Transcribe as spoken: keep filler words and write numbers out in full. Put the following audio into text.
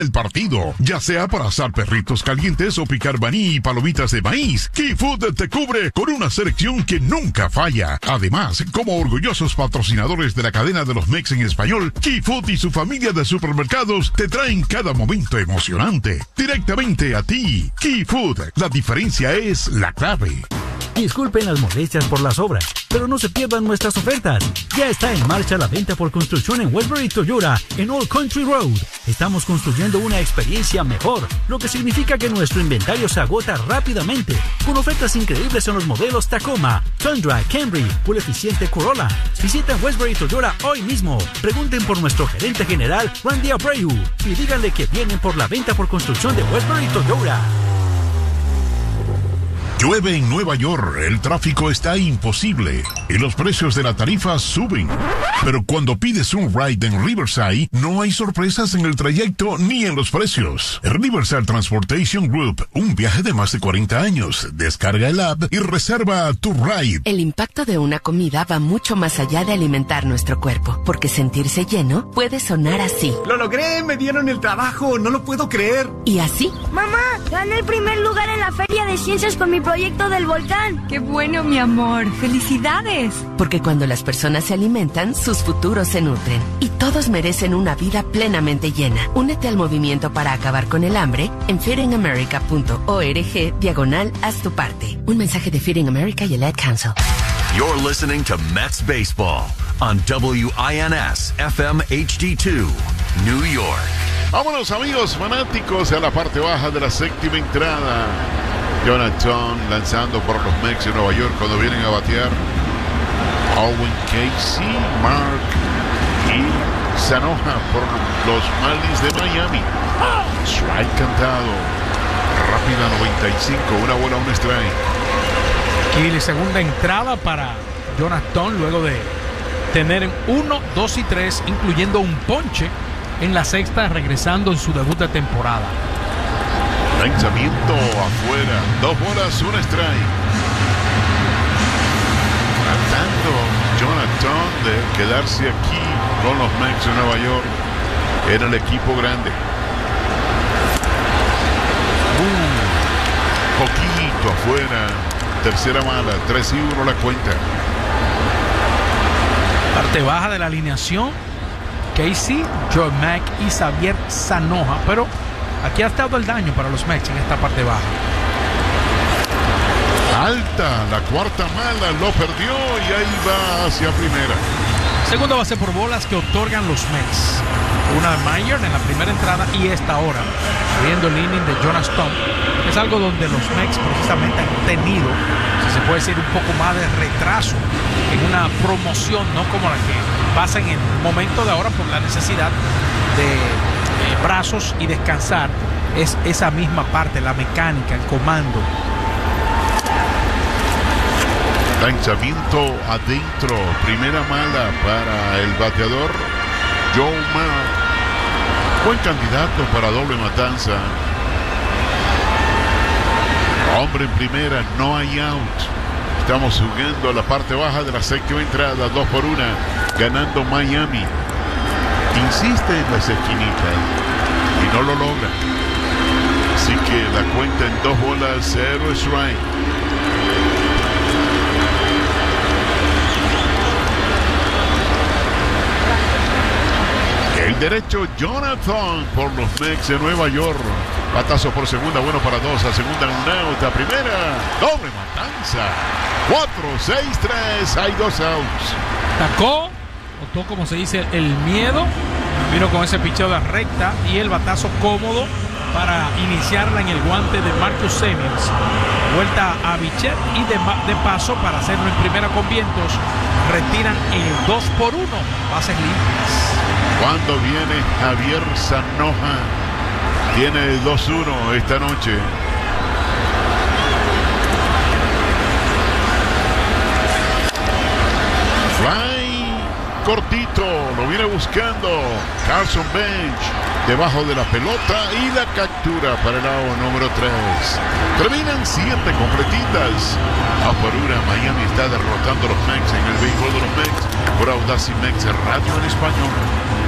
El partido, ya sea para asar perritos calientes o picar maní y palomitas de maíz, Key Food te cubre con una selección que nunca falla. Además, como orgullosos patrocinadores de la cadena de los Mex en español, Key Food y su familia de supermercados te traen cada momento emocionante. Directamente a ti, Key Food. La diferencia es la clave. Disculpen las molestias por las obras, pero no se pierdan nuestras ofertas. Ya está en marcha la venta por construcción en Westbury Toyota en Old Country Road. Estamos construyendo una experiencia mejor, lo que significa que nuestro inventario se agota rápidamente, con ofertas increíbles en los modelos Tacoma, Tundra, Camry, full eficiente Corolla. Visiten Westbury Toyota hoy mismo. Pregunten por nuestro gerente general, Randy Abreu, y díganle que vienen por la venta por construcción de Westbury Toyota. Llueve en Nueva York, el tráfico está imposible y los precios de la tarifa suben. Pero cuando pides un ride en Riverside, no hay sorpresas en el trayecto ni en los precios. Riverside Transportation Group, un viaje de más de cuarenta años. Descarga el app y reserva tu ride. El impacto de una comida va mucho más allá de alimentar nuestro cuerpo, porque sentirse lleno puede sonar así. ¡Lo logré! ¡Me dieron el trabajo! ¡No lo puedo creer! ¿Y así? ¡Mamá! ¡Gané el primer lugar en la Feria de Ciencias con mi proyecto del volcán! ¡Qué bueno, mi amor! ¡Felicidades! Porque cuando las personas se alimentan, sus futuros se nutren. Y todos merecen una vida plenamente llena. Únete al movimiento para acabar con el hambre en feeding america punto org diagonal haz tu parte. Un mensaje de Feeding America y el Ad Council. You're listening to Mets Baseball on W I N S F M H D two, New York. Vámonos, amigos fanáticos, a la parte baja de la séptima entrada. Jonathan lanzando por los Mets de Nueva York cuando vienen a batear. Owen Casey, Mark y Sanoja por los Marlins de Miami. Strike cantado. Rápida noventa y cinco, una bola, un strike. Y la segunda entrada para Jonathan luego de tener uno, dos y tres, incluyendo un ponche en la sexta, regresando en su debut de temporada. Lanzamiento afuera, dos bolas, un strike. Tratando Jonathan de quedarse aquí con los Mets de Nueva York en el equipo grande. Uh, poquito afuera, tercera mala, tres y uno la cuenta. Parte baja de la alineación, Casey, Joe Mack y Xavier Sanoja, pero aquí ha estado el daño para los Mets en esta parte baja. Alta, la cuarta mala, lo perdió y ahí va hacia primera. Segunda base por bolas que otorgan los Mets. Una de Mayer en la primera entrada y esta ahora, viendo el inning de Jonas Tom. Es algo donde los Mets precisamente han tenido, si se puede decir, un poco más de retraso en una promoción, no como la que pasa en el momento de ahora por la necesidad de eh, brazos y descansar. Es esa misma parte, la mecánica, el comando. Lanzamiento adentro, primera mala para el bateador Joe Mack. Buen candidato para doble matanza. Hombre en primera, no hay out. Estamos jugando a la parte baja de la séptima entrada, dos por una, ganando Miami. Insiste en las esquinitas y no lo logra. Así que la cuenta en dos bolas, cero strike. El derecho Jonathan por los Mets de Nueva York. Batazo por segunda, bueno para dos. A segunda, un out. A primera, doble matanza. cuatro, seis, tres. Hay dos outs. Tacó, botó como se dice el miedo. Vino con ese picheo de recta y el batazo cómodo para iniciarla en el guante de Marcus Semien. Vuelta a Bichette y de, de paso para hacerlo en primera con vientos. Retiran el dos por uno. Bases limpias. Cuando viene Javier Sanoja, tiene el dos uno esta noche. Fly cortito, lo viene buscando Carson Bench, debajo de la pelota y la captura para el out número tres. Terminan siete completitas. A por una, Miami está derrotando a los Mets en el béisbol de los Mets por Audacy Mets Radio en español.